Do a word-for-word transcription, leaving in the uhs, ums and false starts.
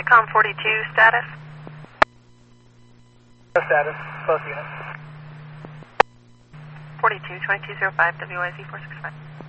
Sitcom forty-two, status? No status, both units. forty-two, twenty-two oh five, W I Z four six five.